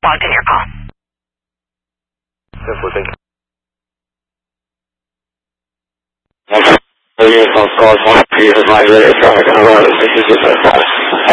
logged in your call. Definitely, thank you. Calls 1 P is my